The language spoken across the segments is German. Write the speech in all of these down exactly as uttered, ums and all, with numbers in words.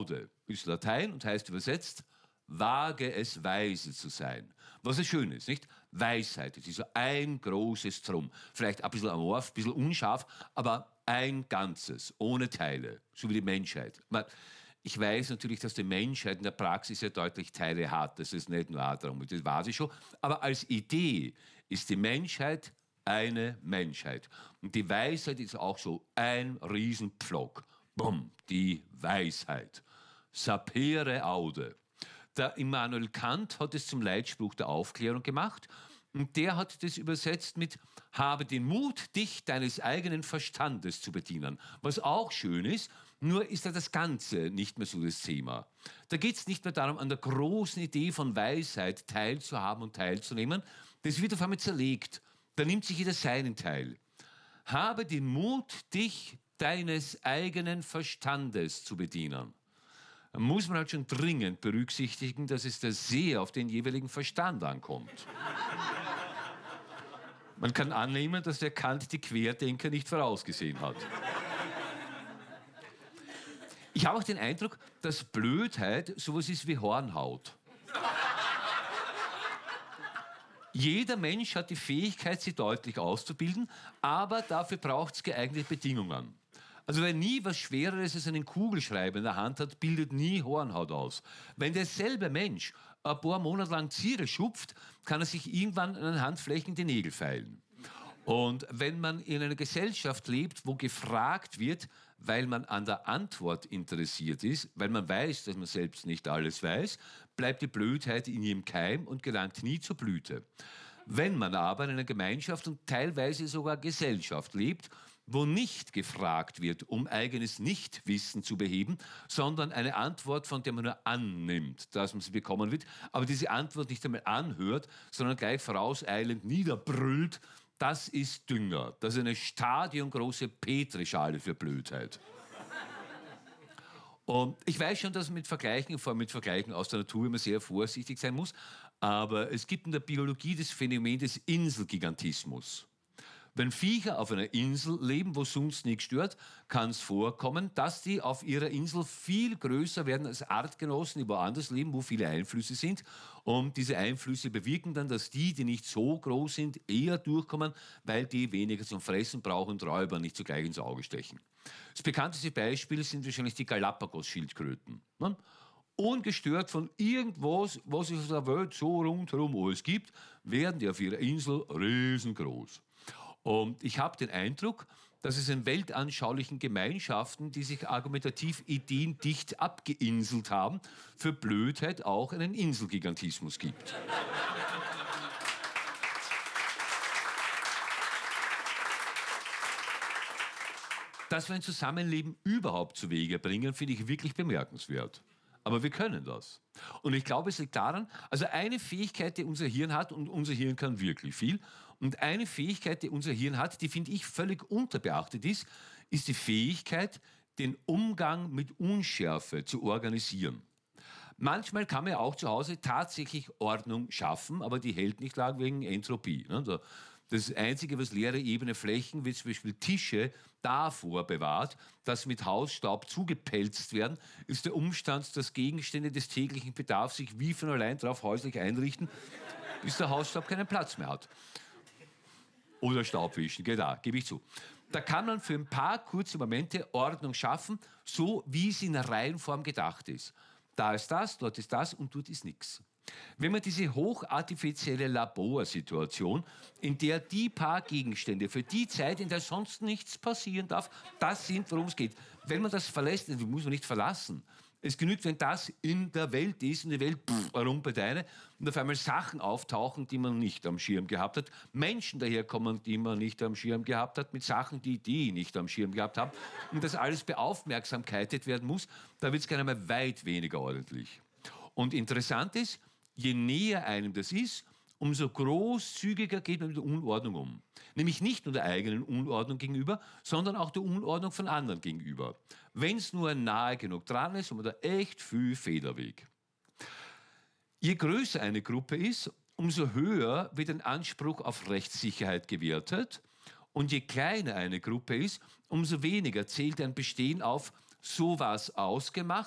ist Latein und heißt übersetzt, wage es weise zu sein. Was ja schön ist, nicht? Weisheit, das ist so ein großes Drum. Vielleicht ein bisschen amorph, ein bisschen unscharf, aber ein Ganzes, ohne Teile, so wie die Menschheit. Ich weiß natürlich, dass die Menschheit in der Praxis ja deutlich Teile hat, das ist nicht nur darum, das weiß ich schon, aber als Idee ist die Menschheit eine Menschheit. Und die Weisheit ist auch so ein Riesenpflock. Bumm, die Weisheit. Sapere aude. Der Immanuel Kant hat es zum Leitspruch der Aufklärung gemacht und der hat das übersetzt mit habe den Mut, dich deines eigenen Verstandes zu bedienen. Was auch schön ist, nur ist da das Ganze nicht mehr so das Thema. Da geht es nicht mehr darum, an der großen Idee von Weisheit teilzuhaben und teilzunehmen. Das wird auf einmal zerlegt. Da nimmt sich jeder seinen Teil. Habe den Mut, dich deines eigenen Verstandes zu bedienen. Da muss man halt schon dringend berücksichtigen, dass es da sehr auf den jeweiligen Verstand ankommt. Man kann annehmen, dass der Kant die Querdenker nicht vorausgesehen hat. Ich habe auch den Eindruck, dass Blödheit sowas ist wie Hornhaut. Jeder Mensch hat die Fähigkeit, sie deutlich auszubilden, aber dafür braucht es geeignete Bedingungen. Also wer nie was Schwereres als einen Kugelschreiber in der Hand hat, bildet nie Hornhaut aus. Wenn derselbe Mensch ein paar Monate lang Ziere schupft, kann er sich irgendwann an den Handflächen die Nägel feilen. Und wenn man in einer Gesellschaft lebt, wo gefragt wird, weil man an der Antwort interessiert ist, weil man weiß, dass man selbst nicht alles weiß, bleibt die Blödheit in ihrem Keim und gelangt nie zur Blüte. Wenn man aber in einer Gemeinschaft und teilweise sogar Gesellschaft lebt, wo nicht gefragt wird, um eigenes Nichtwissen zu beheben, sondern eine Antwort, von der man nur annimmt, dass man sie bekommen wird, aber diese Antwort nicht einmal anhört, sondern gleich vorauseilend niederbrüllt, das ist Dünger. Das ist eine stadiongroße Petrischale für Blödheit. Und ich weiß schon, dass man mit Vergleichen, vor allem mit Vergleichen aus der Natur immer sehr vorsichtig sein muss, aber es gibt in der Biologie das Phänomen des Inselgigantismus. Wenn Viecher auf einer Insel leben, wo sonst nichts stört, kann es vorkommen, dass die auf ihrer Insel viel größer werden als Artgenossen, die woanders leben, wo viele Einflüsse sind. Und diese Einflüsse bewirken dann, dass die, die nicht so groß sind, eher durchkommen, weil die weniger zum Fressen brauchen und Räuber nicht zugleich ins Auge stechen. Das bekannteste Beispiel sind wahrscheinlich die Galapagos-Schildkröten. Ne? Ungestört von irgendwas, was es auf der Welt so rundherum alles gibt, werden die auf ihrer Insel riesengroß. Und ich habe den Eindruck, dass es in weltanschaulichen Gemeinschaften, die sich argumentativ ideendicht abgeinselt haben, für Blödheit auch einen Inselgigantismus gibt. Dass wir ein Zusammenleben überhaupt zu Wege bringen, finde ich wirklich bemerkenswert. Aber wir können das. Und ich glaube, es liegt daran, also eine Fähigkeit, die unser Hirn hat, und unser Hirn kann wirklich viel, und eine Fähigkeit, die unser Hirn hat, die, finde ich, völlig unterbeachtet ist, ist die Fähigkeit, den Umgang mit Unschärfe zu organisieren. Manchmal kann man ja auch zu Hause tatsächlich Ordnung schaffen, aber die hält nicht lang wegen Entropie. Das Einzige, was leere ebene Flächen, wie zum Beispiel Tische, davor bewahrt, dass mit Hausstaub zugepelzt werden, ist der Umstand, dass Gegenstände des täglichen Bedarfs sich wie von allein drauf häuslich einrichten, bis der Hausstaub keinen Platz mehr hat. Oder Staubwischen, genau, gebe ich zu. Da kann man für ein paar kurze Momente Ordnung schaffen, so wie es in einer Reihenform gedacht ist. Da ist das, dort ist das und dort ist nichts. Wenn man diese hochartifizielle Laborsituation, in der die paar Gegenstände für die Zeit, in der sonst nichts passieren darf, das sind, worum es geht. Wenn man das verlässt, das muss man nicht verlassen. Es genügt, wenn das in der Welt ist, und die Welt pff, rumpelt eine und auf einmal Sachen auftauchen, die man nicht am Schirm gehabt hat, Menschen daherkommen, die man nicht am Schirm gehabt hat, mit Sachen, die die nicht am Schirm gehabt haben, und das alles beaufmerksamkeitet werden muss, da wird es gerne mal weit weniger ordentlich. Und interessant ist, je näher einem das ist, umso großzügiger geht man mit der Unordnung um. Nämlich nicht nur der eigenen Unordnung gegenüber, sondern auch der Unordnung von anderen gegenüber. Wenn es nur nahe genug dran ist, hat man da echt viel Federweg. Je größer eine Gruppe ist, umso höher wird ein Anspruch auf Rechtssicherheit gewertet. Und je kleiner eine Gruppe ist, umso weniger zählt ein Bestehen auf so was ausgemacht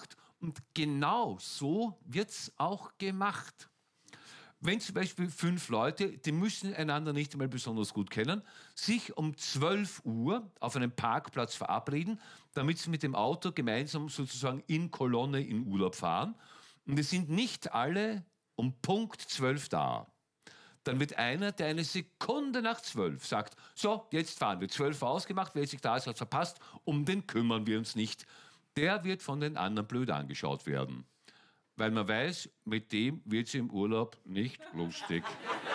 Und genau so wird es auch gemacht. Wenn zum Beispiel fünf Leute, die müssen einander nicht einmal besonders gut kennen, sich um zwölf Uhr auf einem Parkplatz verabreden, damit sie mit dem Auto gemeinsam sozusagen in Kolonne in Urlaub fahren. Und es sind nicht alle um Punkt zwölf da. Dann wird einer, der eine Sekunde nach zwölf sagt, so, jetzt fahren wir, zwölf Uhr ausgemacht, wer sich da ist, hat verpasst, um den kümmern wir uns nicht. Der wird von den anderen blöd angeschaut werden. Weil man weiß, mit dem wird es im Urlaub nicht lustig.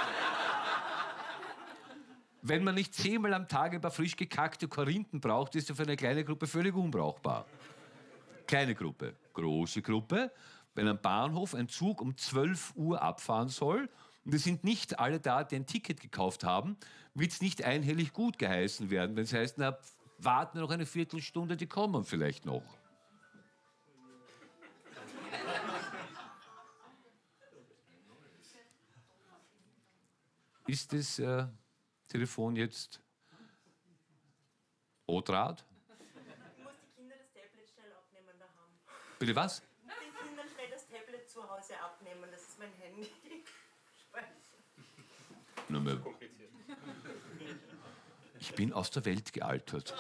Wenn man nicht zehnmal am Tag ein paar frisch gekackte Korinthen braucht, ist er für eine kleine Gruppe völlig unbrauchbar. Kleine Gruppe. Große Gruppe. Wenn am Bahnhof ein Zug um zwölf Uhr abfahren soll und es sind nicht alle da, die ein Ticket gekauft haben, wird es nicht einhellig gut geheißen werden, wenn es heißt, na, warten noch eine Viertelstunde, die kommen vielleicht noch. Ist das äh, Telefon jetzt O-Draht? Ich muss die Kinder das Tablet schnell abnehmen daheim. Bitte was? Ich muss den Kindern schnell das Tablet zu Hause abnehmen, das ist mein Handy. Nur mehr. Ich bin aus der Welt gealtert.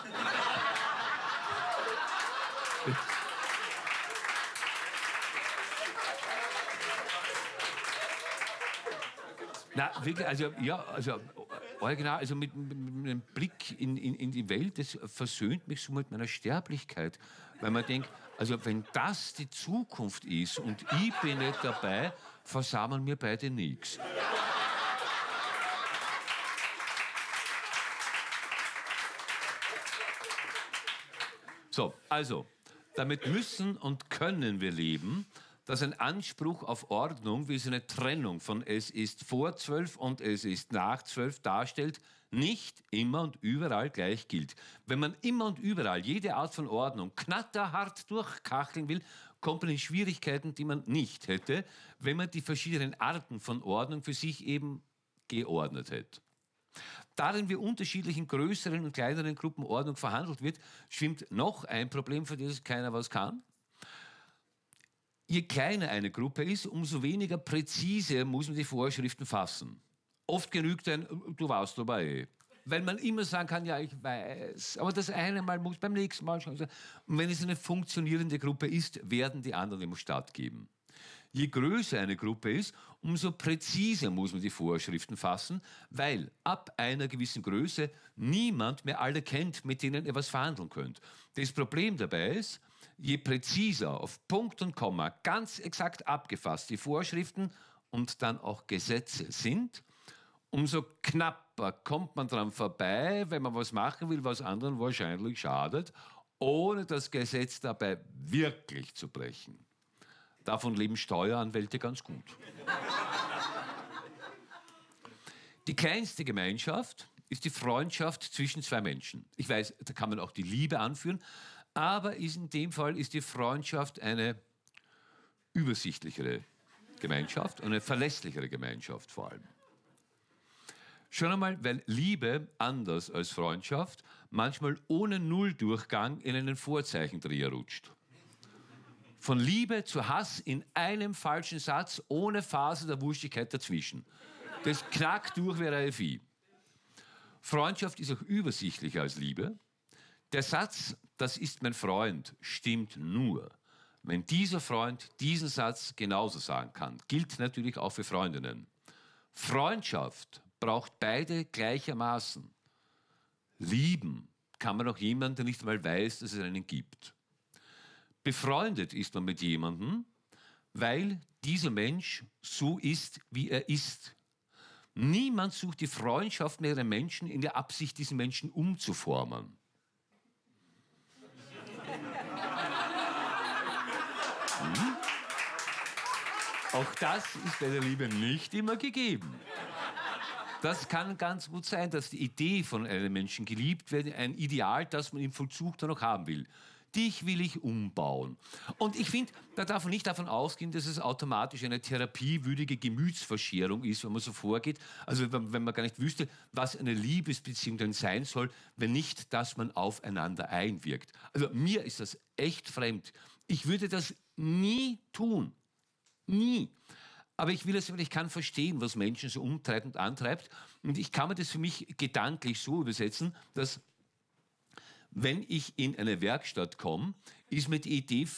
Na, wirklich, also, ja, also, original, also mit, mit, mit einem Blick in, in, in die Welt, das versöhnt mich so mit meiner Sterblichkeit. Weil man denkt, also, wenn das die Zukunft ist und ich bin nicht dabei, versammeln wir beide nichts. So, also, damit müssen und können wir leben, dass ein Anspruch auf Ordnung, wie es eine Trennung von es ist vor zwölf und es ist nach zwölf darstellt, nicht immer und überall gleich gilt. Wenn man immer und überall jede Art von Ordnung knatterhart durchkacheln will, kommt man in Schwierigkeiten, die man nicht hätte, wenn man die verschiedenen Arten von Ordnung für sich eben geordnet hätte. Darin wie unterschiedlichen größeren und kleineren Gruppen Ordnung verhandelt wird, schwimmt noch ein Problem, für das keiner was kann. Je kleiner eine Gruppe ist, umso weniger präzise muss man die Vorschriften fassen. Oft genügt ein, du warst dabei. Weil man immer sagen kann, ja, ich weiß, aber das eine Mal muss beim nächsten Mal schon sein. Und wenn es eine funktionierende Gruppe ist, werden die anderen immer stattgeben. Je größer eine Gruppe ist, umso präziser muss man die Vorschriften fassen, weil ab einer gewissen Größe niemand mehr alle kennt, mit denen ihr was verhandeln könnt. Das Problem dabei ist, je präziser auf Punkt und Komma ganz exakt abgefasst die Vorschriften und dann auch Gesetze sind, umso knapper kommt man dran vorbei, wenn man was machen will, was anderen wahrscheinlich schadet, ohne das Gesetz dabei wirklich zu brechen. Davon leben Steueranwälte ganz gut. Die kleinste Gemeinschaft ist die Freundschaft zwischen zwei Menschen. Ich weiß, da kann man auch die Liebe anführen, aber ist in dem Fall ist die Freundschaft eine übersichtlichere Gemeinschaft und eine verlässlichere Gemeinschaft vor allem. Schon einmal, weil Liebe, anders als Freundschaft, manchmal ohne Nulldurchgang in einen Vorzeichendreher rutscht. Von Liebe zu Hass in einem falschen Satz, ohne Phase der Wurstigkeit dazwischen. Das knackt durch wie ein Vieh. Freundschaft ist auch übersichtlicher als Liebe. Der Satz, das ist mein Freund, stimmt nur, wenn dieser Freund diesen Satz genauso sagen kann. Gilt natürlich auch für Freundinnen. Freundschaft braucht beide gleichermaßen. Lieben kann man auch jemanden, der nicht einmal weiß, dass es einen gibt. Befreundet ist man mit jemandem, weil dieser Mensch so ist, wie er ist. Niemand sucht die Freundschaft mit einem Menschen in der Absicht, diesen Menschen umzuformen. Hm? Auch das ist bei der Liebe nicht immer gegeben. Das kann ganz gut sein, dass die Idee von einem Menschen geliebt wird, ein Ideal, das man im Vollzug dann noch haben will. Dich will ich umbauen. Und ich finde, da darf man nicht davon ausgehen, dass es automatisch eine therapiewürdige Gemütsverscherung ist, wenn man so vorgeht. Also wenn, wenn man gar nicht wüsste, was eine Liebesbeziehung denn sein soll, wenn nicht, dass man aufeinander einwirkt. Also mir ist das echt fremd. Ich würde das nie tun. Nie. Aber ich will es, ich kann verstehen, was Menschen so umtreibt und antreibt. Und ich kann mir das für mich gedanklich so übersetzen, dass wenn ich in eine Werkstatt komme, ist mir die Idee